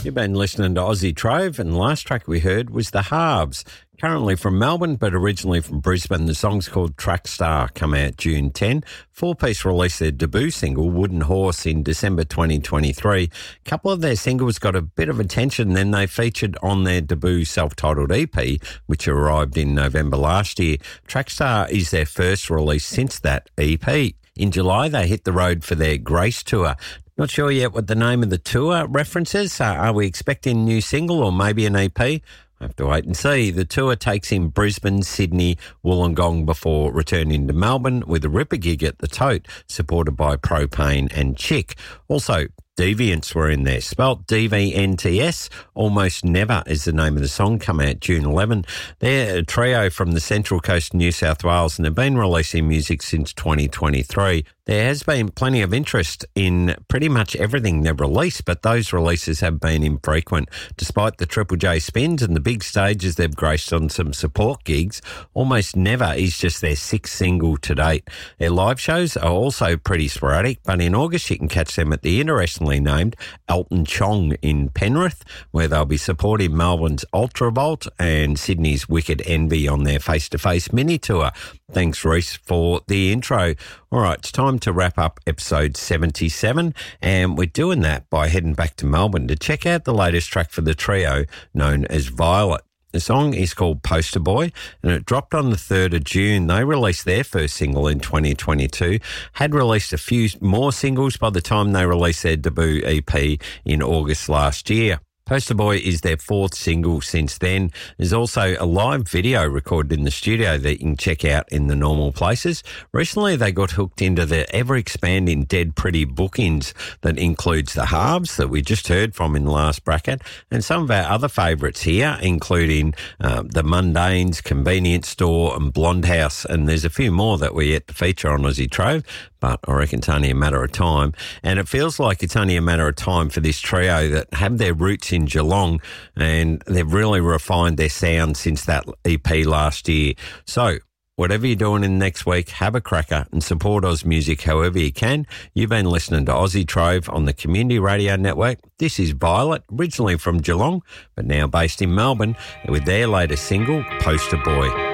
You've been listening to Aussie Trove, and the last track we heard was The Halves. Currently from Melbourne, but originally from Brisbane. The song's called Track Star, come out June 10. Four Piece released their debut single, Wooden Horse, in December 2023. A couple of their singles got a bit of attention, then they featured on their debut self-titled EP, which arrived in November last year. Track Star is their first release since that EP. In July, they hit the road for their Grace Tour. Not sure yet what the name of the tour references. Are we expecting a new single or maybe an EP? I have to wait and see. The tour takes in Brisbane, Sydney, Wollongong before returning to Melbourne with a ripper gig at the Tote, supported by Propane and Chick. Also, Deviants were in there, spelt DVNTS. Almost Never is the name of the song, come out June 11. They're a trio from the Central Coast of New South Wales and have been releasing music since 2023. There has been plenty of interest in pretty much everything they've released, but those releases have been infrequent. Despite the Triple J spins and the big stages they've graced on some support gigs, Almost Never is just their sixth single to date. Their live shows are also pretty sporadic, but in August you can catch them at the interestingly named Elton Chong in Penrith, where they'll be supporting Melbourne's Ultravolt and Sydney's Wicked Envy on their face-to-face mini tour. Thanks, Reese, for the intro. All right, it's time to wrap up episode 77, and we're doing that by heading back to Melbourne to check out the latest track for the trio known as Violet. The song is called Poster Boy, and it dropped on the 3rd of June. They released their first single in 2022, had released a few more singles by the time they released their debut EP in August last year. Poster Boy is their fourth single since then. There's also a live video recorded in the studio that you can check out in the normal places. Recently, they got hooked into the ever-expanding Dead Pretty bookings that includes The Halves that we just heard from in the last bracket, and some of our other favourites here, including The Mundanes, Convenience Store and Blonde House, and there's a few more that we're yet to feature on Aussie Trove, but I reckon it's only a matter of time. And it feels like it's only a matter of time for this trio that have their roots in Geelong, and they've really refined their sound since that EP last year. So whatever you're doing in the next week, have a cracker and support Oz music however you can. You've been listening to Aussie Trove on the Community Radio Network. This is Violet, originally from Geelong, but now based in Melbourne, with their latest single, Poster Boy.